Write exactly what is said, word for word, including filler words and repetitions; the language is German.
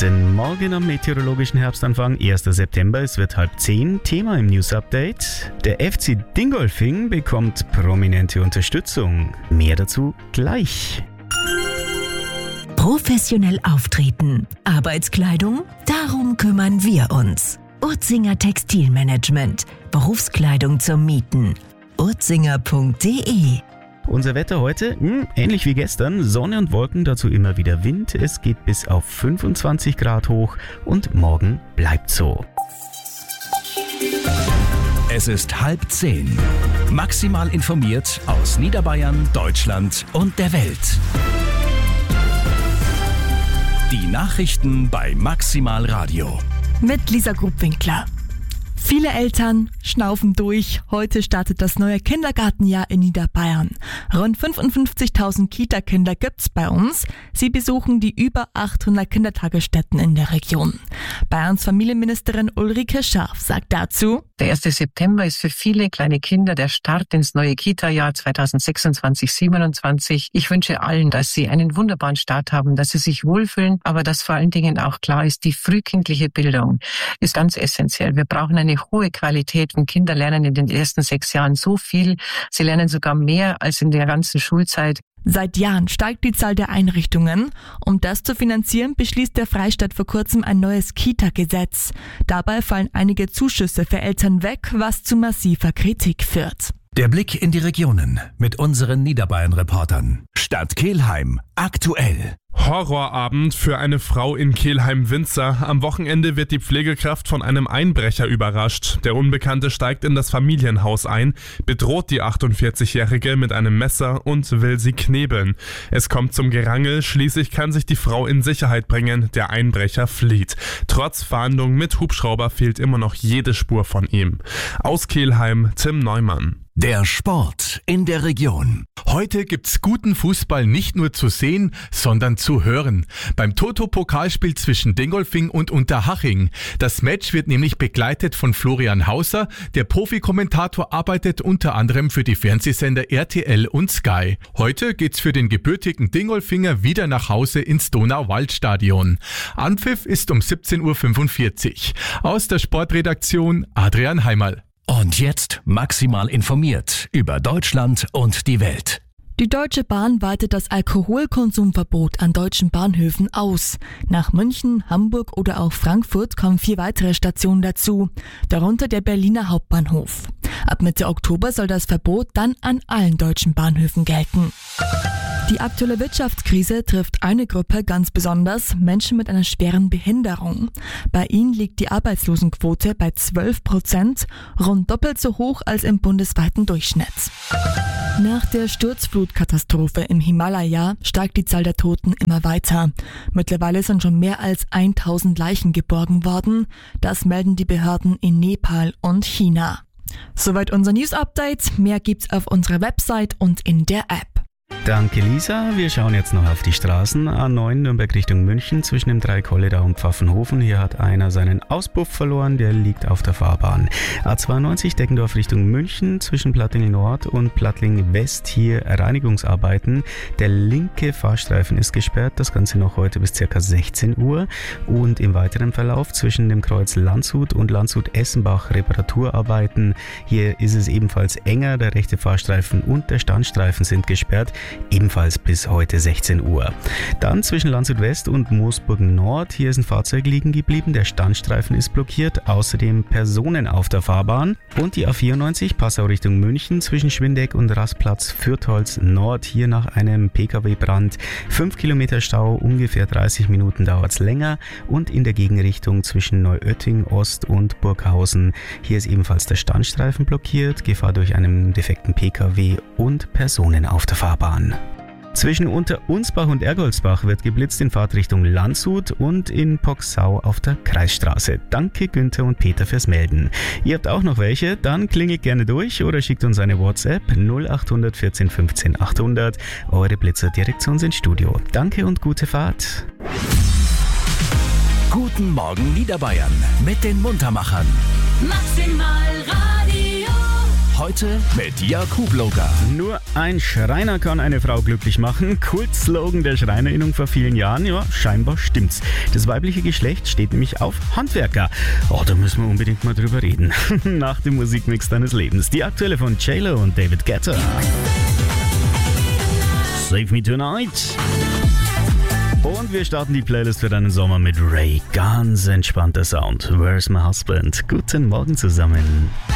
Guten Morgen am meteorologischen Herbstanfang, erster September, es wird halb zehn. Thema im News Update: Der F C Dingolfing bekommt prominente Unterstützung. Mehr dazu gleich. Professionell auftreten. Arbeitskleidung? Darum kümmern wir uns. Urzinger Textilmanagement. Berufskleidung zum Mieten. urzinger punkt de. Unser Wetter heute, mh, ähnlich wie gestern, Sonne und Wolken, dazu immer wieder Wind. Es geht bis auf fünfundzwanzig Grad hoch und morgen bleibt so. Es ist halb zehn. Maximal informiert aus Niederbayern, Deutschland und der Welt. Die Nachrichten bei Maximal Radio. Mit Lisa Grubwinkler. Viele Eltern schnaufen durch. Heute startet das neue Kindergartenjahr in Niederbayern. Rund fünfundfünfzigtausend Kita-Kinder gibt's bei uns. Sie besuchen die über achthundert Kindertagesstätten in der Region. Bayerns Familienministerin Ulrike Scharf sagt dazu: Der erste September ist für viele kleine Kinder der Start ins neue Kita-Jahr zweitausendsechsundzwanzig siebenundzwanzig. Ich wünsche allen, dass sie einen wunderbaren Start haben, dass sie sich wohlfühlen, aber dass vor allen Dingen auch klar ist, die frühkindliche Bildung ist ganz essentiell. Wir brauchen eine hohe Qualität, und Kinder lernen in den ersten sechs Jahren so viel. Sie lernen sogar mehr als in der ganzen Schulzeit. Seit Jahren steigt die Zahl der Einrichtungen. Um das zu finanzieren, beschließt der Freistaat vor kurzem ein neues Kita-Gesetz. Dabei fallen einige Zuschüsse für Eltern weg, was zu massiver Kritik führt. Der Blick in die Regionen mit unseren Niederbayern-Reportern. Stadt Kelheim aktuell. Horrorabend für eine Frau in Kelheim-Winzer. Am Wochenende wird die Pflegekraft von einem Einbrecher überrascht. Der Unbekannte steigt in das Familienhaus ein, bedroht die achtundvierzigjährige mit einem Messer und will sie knebeln. Es kommt zum Gerangel, schließlich kann sich die Frau in Sicherheit bringen. Der Einbrecher flieht. Trotz Fahndung mit Hubschrauber fehlt immer noch jede Spur von ihm. Aus Kelheim, Tim Neumann. Der Sport in der Region. Heute gibt's guten Fußball nicht nur zu sehen, sondern zu hören. Beim Toto-Pokalspiel zwischen Dingolfing und Unterhaching. Das Match wird nämlich begleitet von Florian Hauser. Der Profikommentator arbeitet unter anderem für die Fernsehsender R T L und Sky. Heute geht's für den gebürtigen Dingolfinger wieder nach Hause ins Donauwaldstadion. Anpfiff ist um siebzehn Uhr fünfundvierzig. Aus der Sportredaktion Adrian Heimerl. Und jetzt maximal informiert über Deutschland und die Welt. Die Deutsche Bahn weitet das Alkoholkonsumverbot an deutschen Bahnhöfen aus. Nach München, Hamburg oder auch Frankfurt kommen vier weitere Stationen dazu, darunter der Berliner Hauptbahnhof. Ab Mitte Oktober soll das Verbot dann an allen deutschen Bahnhöfen gelten. Die aktuelle Wirtschaftskrise trifft eine Gruppe ganz besonders: Menschen mit einer schweren Behinderung. Bei ihnen liegt die Arbeitslosenquote bei zwölf Prozent, rund doppelt so hoch als im bundesweiten Durchschnitt. Nach der Sturzflutkatastrophe im Himalaya steigt die Zahl der Toten immer weiter. Mittlerweile sind schon mehr als tausend Leichen geborgen worden. Das melden die Behörden in Nepal und China. Soweit unser News-Update. Mehr gibt's auf unserer Website und in der App. Danke Lisa, wir schauen jetzt noch auf die Straßen. A neun Nürnberg Richtung München zwischen dem Dreikolledau und Pfaffenhofen. Hier hat einer seinen Auspuff verloren, der liegt auf der Fahrbahn. A zweiundneunzig Deggendorf Richtung München zwischen Plattling Nord und Plattling West. Hier Reinigungsarbeiten. Der linke Fahrstreifen ist gesperrt, das Ganze noch heute bis ca. sechzehn Uhr. Und im weiteren Verlauf zwischen dem Kreuz Landshut und Landshut-Essenbach Reparaturarbeiten. Hier ist es ebenfalls enger, der rechte Fahrstreifen und der Standstreifen sind gesperrt. Ebenfalls bis heute sechzehn Uhr. Dann zwischen Landshut West und Moosburgen Nord. Hier ist ein Fahrzeug liegen geblieben. Der Standstreifen ist blockiert. Außerdem Personen auf der Fahrbahn. Und die A vierundneunzig Passau Richtung München zwischen Schwindeck und Rastplatz Fürtholz Nord. Hier nach einem Pkw-Brand. fünf Kilometer Stau, ungefähr dreißig Minuten dauert es länger. Und in der Gegenrichtung zwischen Neuötting Ost und Burghausen. Hier ist ebenfalls der Standstreifen blockiert. Gefahr durch einen defekten Pkw und Personen auf der Fahrbahn. Zwischen Unterunsbach und Ergoldsbach wird geblitzt in Fahrtrichtung Landshut und in Poxau auf der Kreisstraße. Danke Günther und Peter fürs Melden. Ihr habt auch noch welche? Dann klingelt gerne durch oder schickt uns eine WhatsApp null achthundert vierzehn fünfzehn achthundert. Eure Blitzer direkt zu uns ins Studio. Danke und gute Fahrt. Guten Morgen Niederbayern mit den Muntermachern. Maximal Radio. Heute mit Jakub Loga. Nur ein Schreiner kann eine Frau glücklich machen. Kultslogan der Schreinerinnung vor vielen Jahren. Ja, scheinbar stimmt's. Das weibliche Geschlecht steht nämlich auf Handwerker. Oh, da müssen wir unbedingt mal drüber reden. Nach dem Musikmix deines Lebens. Die aktuelle von J-Lo und David Guetta. Save Me Tonight. Und wir starten die Playlist für deinen Sommer mit Ray. Ganz entspannter Sound. Where's My Husband? Guten Morgen zusammen.